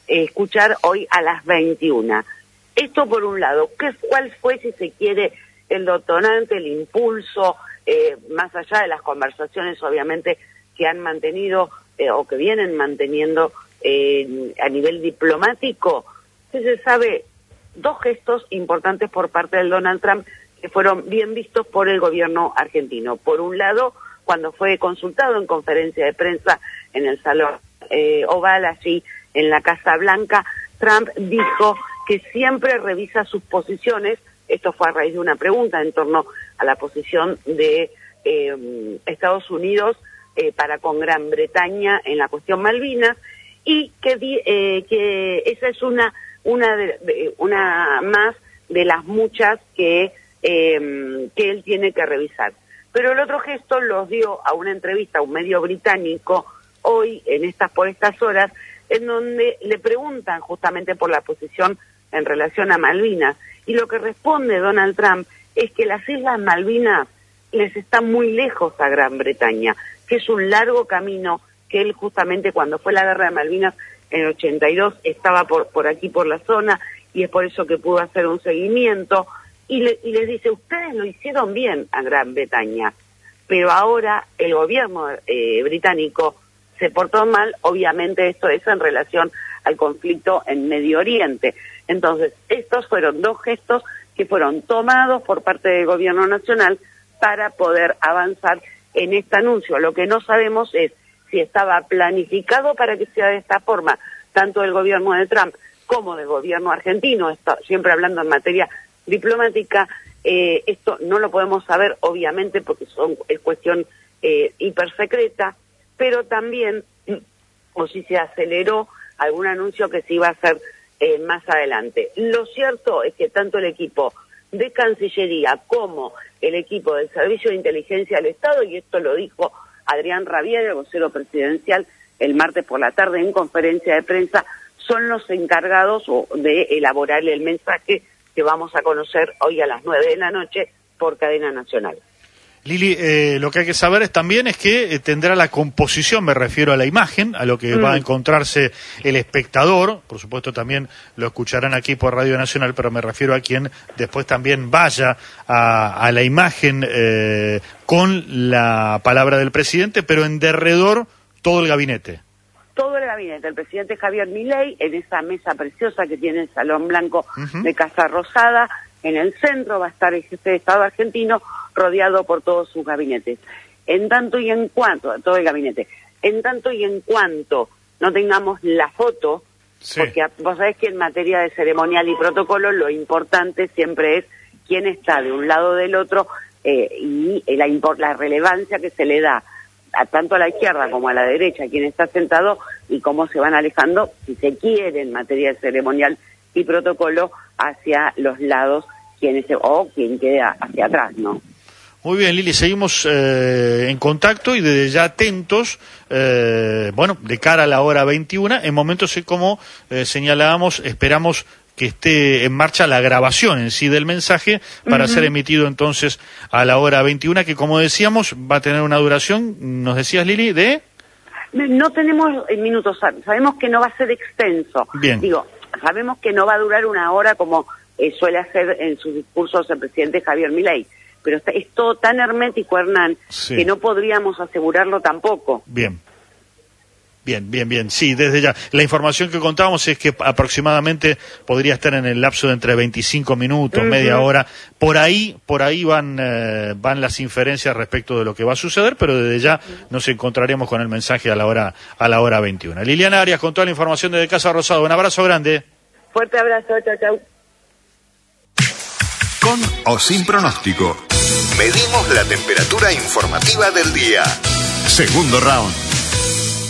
escuchar hoy a las 21. Esto por un lado. ¿Cuál fue, si se quiere, el detonante, el impulso, más allá de las conversaciones, obviamente, que han mantenido o que vienen manteniendo a nivel diplomático? Que se sabe, dos gestos importantes por parte del Donald Trump que fueron bien vistos por el gobierno argentino. Por un lado, cuando fue consultado en conferencia de prensa en el Salón Oval, allí en la Casa Blanca, Trump dijo que siempre revisa sus posiciones. Esto fue a raíz de una pregunta en torno a la posición de Estados Unidos para con Gran Bretaña en la cuestión Malvinas, y que esa es una más de las muchas que él tiene que revisar. Pero el otro gesto los dio a una entrevista a un medio británico hoy, por estas horas, en donde le preguntan justamente por la posición en relación a Malvinas. Y lo que responde Donald Trump es que las Islas Malvinas les están muy lejos a Gran Bretaña, que es un largo camino, que él justamente cuando fue la guerra de Malvinas en el 82 estaba por aquí, por la zona, y es por eso que pudo hacer un seguimiento, y les dice, ustedes lo hicieron bien a Gran Bretaña, pero ahora el gobierno británico se portó mal. Obviamente esto es en relación al conflicto en Medio Oriente. Entonces, estos fueron dos gestos que fueron tomados por parte del gobierno nacional para poder avanzar en este anuncio. Lo que no sabemos es si estaba planificado para que sea de esta forma, tanto del gobierno de Trump como del gobierno argentino, siempre hablando en materia diplomática. Esto no lo podemos saber, obviamente, porque es cuestión hipersecreta, pero también, o si se aceleró algún anuncio que se iba a hacer más adelante. Lo cierto es que tanto el equipo de Cancillería como el equipo del Servicio de Inteligencia del Estado, y esto lo dijo Adrián Rabier, el vocero presidencial, el martes por la tarde en conferencia de prensa, son los encargados de elaborar el mensaje que vamos a conocer hoy a las 9 de la noche por cadena nacional. Lili, lo que hay que saber también es que tendrá la composición, me refiero a la imagen, a lo que va a encontrarse el espectador. Por supuesto también lo escucharán aquí por Radio Nacional, pero me refiero a quien después también vaya a la imagen con la palabra del presidente, pero en derredor todo el gabinete. Todo el gabinete, el presidente Javier Milei, en esa mesa preciosa que tiene el Salón Blanco de Casa Rosada. En el centro va a estar el jefe de Estado argentino, rodeado por todos sus gabinetes. En tanto y en cuanto no tengamos la foto, sí, porque vos sabés que en materia de ceremonial y protocolo lo importante siempre es quién está de un lado o del otro, y la relevancia que se le da tanto a la izquierda como a la derecha, quien está sentado, y cómo se van alejando, si se quiere, en materia de ceremonial y protocolo, hacia los lados quien quede hacia atrás, ¿no? Muy bien, Lili, seguimos en contacto y desde ya atentos, de cara a la hora 21, en momentos como señalábamos, esperamos que esté en marcha la grabación en sí del mensaje para ser emitido entonces a la hora 21, que como decíamos va a tener una duración, nos decías, Lili, de... No tenemos minutos, sabemos que no va a ser extenso. Bien. Sabemos que no va a durar una hora como suele hacer en sus discursos el presidente Javier Milei, pero es todo tan hermético, Hernán, sí, que no podríamos asegurarlo tampoco. Bien. Sí, desde ya. La información que contábamos es que aproximadamente podría estar en el lapso de entre 25 minutos, media hora. Por ahí van las inferencias respecto de lo que va a suceder, pero desde ya nos encontraremos con el mensaje a la hora 21. Liliana Arias con toda la información desde Casa Rosada. Un abrazo grande. Fuerte abrazo, chau. Con o sin pronóstico. Medimos la temperatura informativa del día. Segundo round.